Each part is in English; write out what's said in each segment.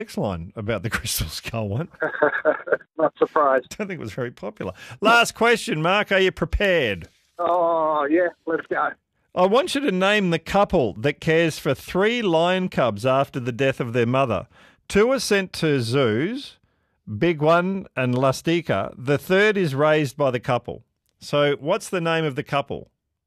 Next line about the Crystal Skull one. Not surprised. I don't think it was very popular. Last question, Mark. Are you prepared? Oh, yeah, let's go. I want you to name the couple that cares for 3 lion cubs after the death of their mother. 2 are sent to zoos, Big One and Lustica. The third is raised by the couple. So what's the name of the couple?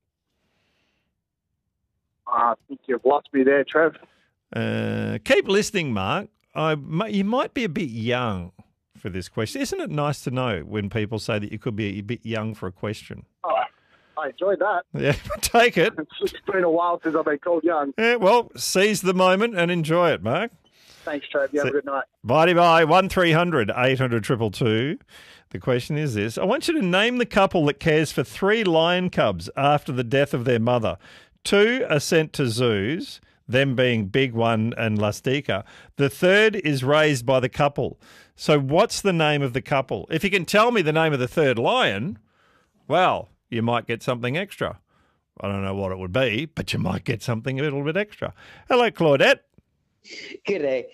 I think you've lost me there, Trev. Keep listening, Mark. You might be a bit young for this question. Isn't it nice to know when people say that you could be a bit young for a question? Oh, I enjoyed that. Yeah, take it. It's been a while since I've been called young. Yeah, well, seize the moment and enjoy it, Mark. Thanks, Trev. You have a good night. Bye. 1300 800 222. The question is this. I want you to name the couple that cares for 3 lion cubs after the death of their mother. 2 are sent to zoos, them being Big One and Lustica. The third is raised by the couple. So what's the name of the couple? If you can tell me the name of the third lion, well, you might get something extra. I don't know what it would be, but you might get something a little bit extra. Hello, Claudette. G'day.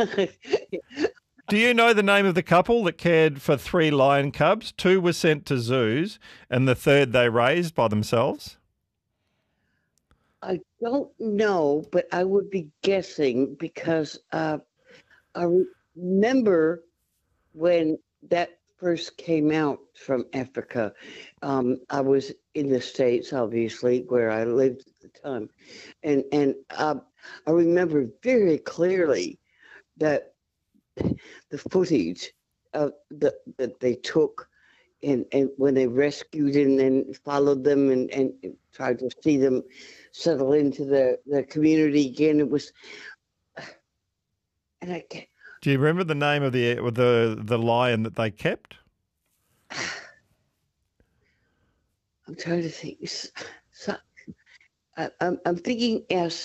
Do you know the name of the couple that cared for 3 lion cubs? 2 were sent to zoos, and the third they raised by themselves? I don't know, but I would be guessing because I remember when that first came out from Africa. I was in the States, obviously, where I lived at the time. And I remember very clearly that the footage that they took and when they rescued and then followed them and tried to see them settle into the community again. It was, and I can't. Do you remember the name of the lion that they kept? I'm trying to think. I'm thinking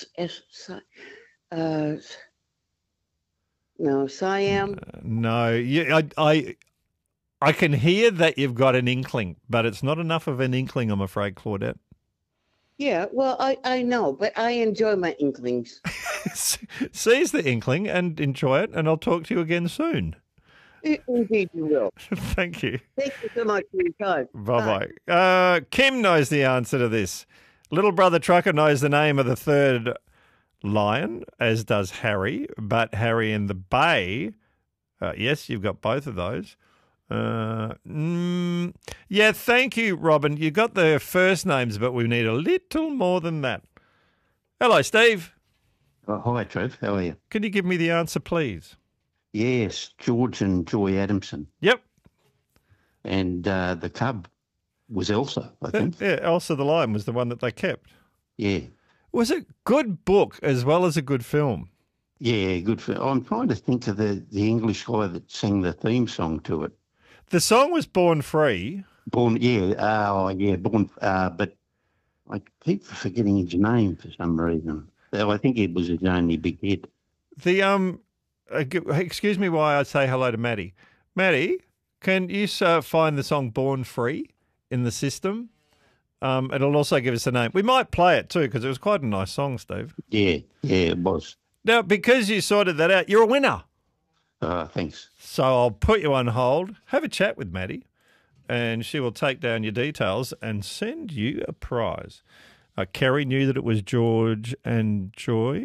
no, Siam. No, I can hear that you've got an inkling, but it's not enough of an inkling, I'm afraid, Claudette. Yeah, well, I know, but I enjoy my inklings. Seize the inkling and enjoy it, and I'll talk to you again soon. Indeed you will. Thank you. Thank you so much for your time. Bye-bye. Kim knows the answer to this. Little brother Trucker knows the name of the third lion, as does Harry, but Harry in the Bay, yes, you've got both of those. Yeah, thank you, Robin. You got the first names, but we need a little more than that. Hello, Steve. Hi, Trev. How are you? Can you give me the answer, please? Yes, George and Joy Adamson. Yep. And the cub was Elsa, I think. Yeah, Elsa the lion was the one that they kept. Yeah. Was it good book as well as a good film? Yeah, good film. I'm trying to think of the English guy that sang the theme song to it. The song was Born Free. Born, but I keep forgetting his name for some reason. I think it was his only big hit. Excuse me while I say hello to Maddie. Maddie, can you find the song Born Free in the system? It'll also give us a name. We might play it too because it was quite a nice song, Steve. Yeah, it was. Now, because you sorted that out, you're a winner. Thanks. So I'll put you on hold, have a chat with Maddie, and she will take down your details and send you a prize. Kerry knew that it was George and Joy.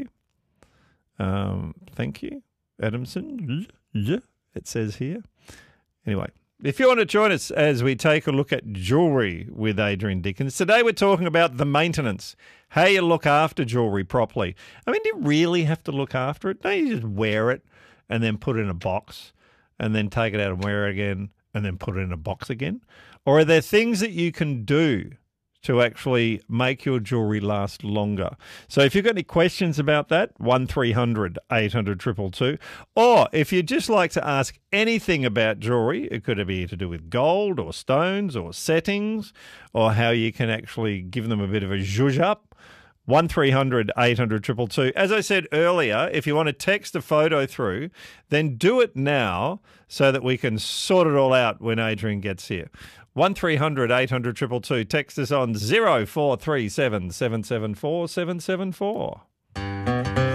Thank you. Adamson, it says here. Anyway, if you want to join us as we take a look at jewellery with Adrian Dickens, today we're talking about the maintenance, how you look after jewellery properly. I mean, do you really have to look after it? Don't you just wear it and then put it in a box and then take it out and wear it again and then put it in a box again? Or are there things that you can do to actually make your jewellery last longer? So if you've got any questions about that, 1300 800 222. Or if you'd just like to ask anything about jewellery, it could be to do with gold or stones or settings or how you can actually give them a bit of a zhuzh up, 1300 800 222. As I said earlier, if you want to text a photo through, then do it now so that we can sort it all out when Adrian gets here. 1300 800 222. Text us on 0437 774 774.